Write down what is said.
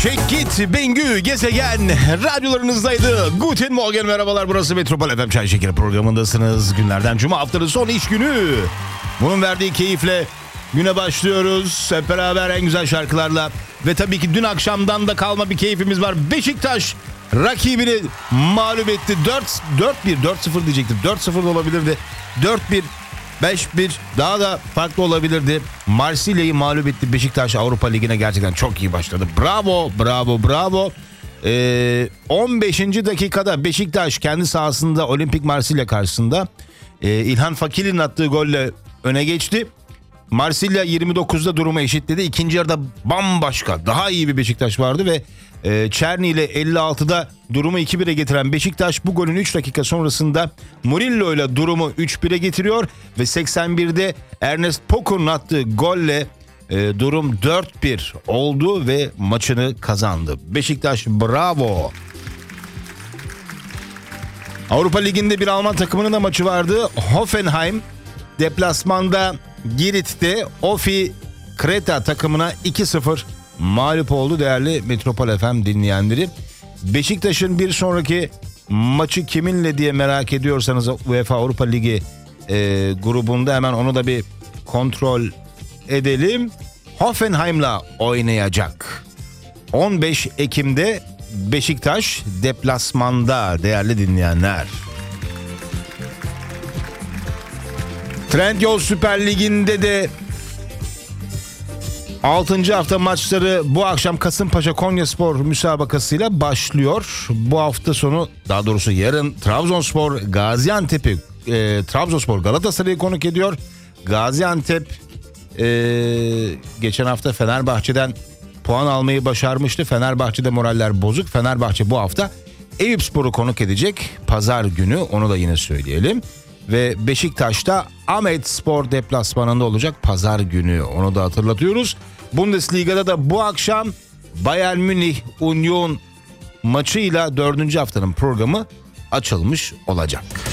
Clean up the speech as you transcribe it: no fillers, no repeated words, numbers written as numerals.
Çek git Bengü gezegen radyolarınızdaydı. Guten Morgen, merhabalar, burası Metropol FM Çay Şekeri programındasınız. Günlerden cuma, haftanın son iş günü. Bunun verdiği keyifle güne başlıyoruz. Hep beraber en güzel şarkılarla. Ve tabii ki dün akşamdan da kalma bir keyfimiz var. Beşiktaş rakibini mağlup etti. 4-0 diyecektim. 4-0 da olabilirdi. 4-1, 5-1 daha da farklı olabilirdi. Marsilya'yı mağlup etti. Beşiktaş Avrupa Ligi'ne gerçekten çok iyi başladı. Bravo, bravo, bravo. 15. dakikada Beşiktaş kendi sahasında Olimpik Marsilya karşısında İlhan Fakir'in attığı golle öne geçti. Marsilya 29'da durumu eşitledi. İkinci yarıda bambaşka, daha iyi bir Beşiktaş vardı ve Çerni ile 56'da durumu 2-1'e getiren Beşiktaş bu golün 3 dakika sonrasında Murillo ile durumu 3-1'e getiriyor ve 81'de Ernest Pokur'un attığı golle durum 4-1 oldu ve maçını kazandı. Beşiktaş bravo. Avrupa Ligi'nde bir Alman takımının da maçı vardı. Hoffenheim deplasmanda Girit'te Ofi Kreta takımına 2-0 mağlup oldu değerli Metropol FM dinleyenleri. Beşiktaş'ın bir sonraki maçı kiminle diye merak ediyorsanız UEFA Avrupa Ligi grubunda hemen onu da bir kontrol edelim. Hoffenheim'la oynayacak. 15 Ekim'de Beşiktaş deplasmanda değerli dinleyenler. Trendyol Süper Ligi'nde de 6. hafta maçları bu akşam Kasımpaşa Konyaspor müsabakasıyla başlıyor. Bu hafta sonu, daha doğrusu yarın Trabzonspor Gaziantep'i Trabzonspor Galatasaray'ı konuk ediyor. Gaziantep geçen hafta Fenerbahçe'den puan almayı başarmıştı. Fenerbahçe'de moraller bozuk. Fenerbahçe bu hafta Eyüpspor'u konuk edecek pazar günü, onu da yine söyleyelim. Ve Beşiktaş'ta Ahmetspor deplasmanında olacak pazar günü, onu da hatırlatıyoruz. Bundesliga'da da bu akşam Bayern Münih Union maçıyla 4. haftanın programı açılmış olacak.